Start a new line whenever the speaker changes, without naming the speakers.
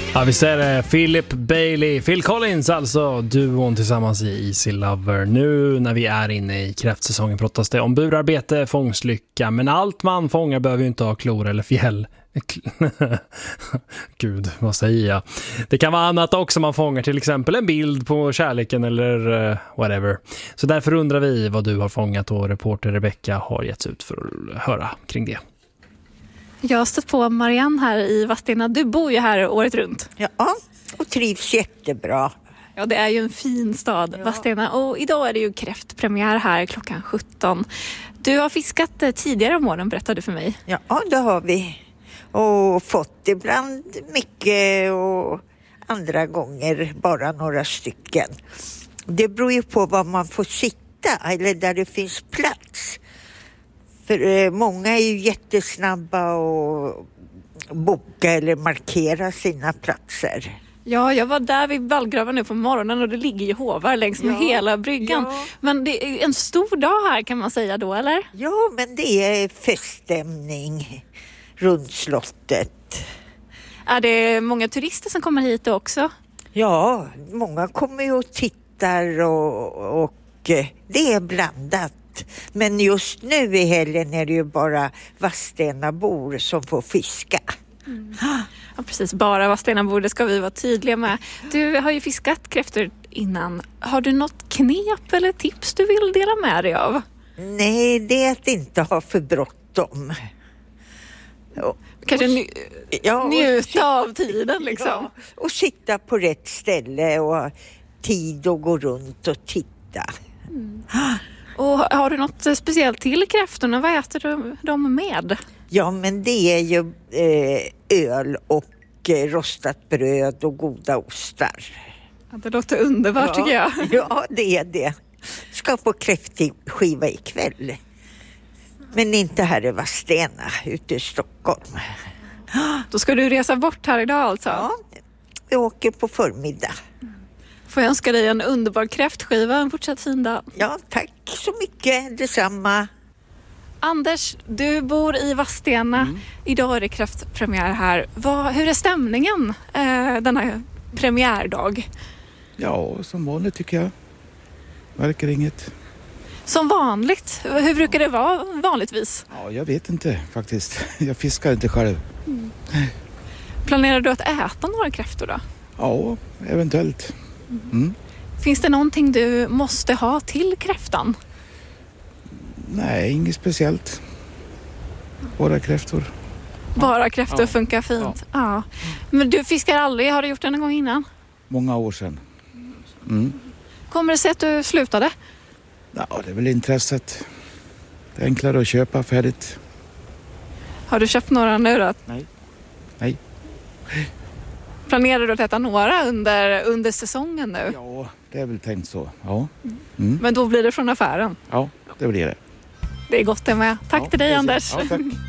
Ja, visst är det Philip Bailey, Phil Collins, alltså duon tillsammans i Easy Lover. Nu när vi är inne i kräftsäsongen pratas det om burarbete, fångstlycka, men allt man fångar behöver ju inte ha klor eller fjäll. Gud, vad säger jag? Det kan vara annat också man fångar, till exempel en bild på kärleken eller whatever. Så därför undrar vi vad du har fångat och reporter Rebecca har getts ut för att höra kring det.
Jag har stött på Marianne här i Vadstena. Du bor ju här året runt.
Ja, och trivs jättebra.
Ja, det är ju en fin stad, Vadstena. Och idag är det ju kräftpremiär här klockan 17. Du har fiskat tidigare om morgonen, berättade du för mig.
Ja, det har vi. Och fått ibland mycket och andra gånger bara några stycken. Det beror ju på var man får sitta eller där det finns plats. För många är ju jättesnabba och boka eller markera sina platser.
Ja, jag var där vid vallgraven nu på morgonen och det ligger ju hovar längs med hela bryggan. Ja. Men det är en stor dag här kan man säga då, eller?
Ja, men det är feststämning runt slottet.
Är det många turister som kommer hit också?
Ja, många kommer ju och tittar och det är blandat. Men just nu i helgen är det ju bara Vadstenabor som får fiska.
Mm. Ja, precis. Bara Vadstenabor, det ska vi vara tydliga med. Du har ju fiskat kräftor innan. Har du något knep eller tips du vill dela med dig av?
Nej, det är att inte ha för bråttom.
Kanske njuta av tiden liksom.
Ja, och sitta på rätt ställe och tid att gå runt och titta.
Mm. Och har du något speciellt till kräftorna? Vad äter du dem med?
Ja, men det är ju öl och rostat bröd och goda ostar.
Ja, det låter underbart tycker jag.
Ja, det är det. Ska på kräftskiva ikväll. Men inte här i Vadstena, ute i Stockholm.
Då ska du resa bort här idag alltså?
Ja, vi åker på förmiddag.
Får jag önska dig en underbar kräftskiva, en fortsatt fin dag.
Ja, tack så mycket. Detsamma.
Anders, du bor i Vadstena. Idag är det kräftpremiär här. Hur är stämningen denna premiärdag?
Ja, som vanligt tycker jag. Verkar inget.
Som vanligt? Hur brukar det vara vanligtvis?
Ja, jag vet inte faktiskt. Jag fiskar inte själv.
Mm. Planerar du att äta några kräftor då?
Ja, eventuellt. Mm.
Finns det någonting du måste ha till kräftan?
Nej, inget speciellt. Bara kräftor.
Bara kräftor funkar fint. Ja. Men du fiskar aldrig, har du gjort det någon gång innan?
Många år sedan. Mm.
Kommer det sig att du slutade?
Ja, det är väl intresset. Det är enklare att köpa färdigt.
Har du köpt några nu då?
Nej.
Planerar du att äta några under säsongen nu?
Ja, det är väl tänkt så. Ja. Mm.
Men då blir det från affären?
Ja, det blir det.
Det är gott det med. Tack till dig,
precis.
Anders.
Ja, tack.